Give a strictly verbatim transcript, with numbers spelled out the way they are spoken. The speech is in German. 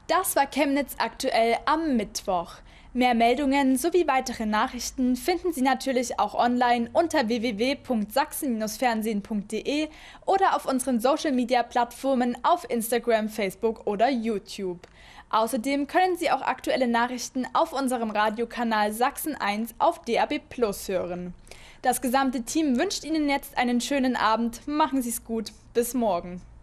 Das war Chemnitz aktuell am Mittwoch. Mehr Meldungen sowie weitere Nachrichten finden Sie natürlich auch online unter w w w punkt sachsen fernsehen punkt de oder auf unseren Social-Media-Plattformen auf Instagram, Facebook oder YouTube. Außerdem können Sie auch aktuelle Nachrichten auf unserem Radiokanal Sachsen eins auf D A B Plus hören. Das gesamte Team wünscht Ihnen jetzt einen schönen Abend. Machen Sie es gut. Bis morgen.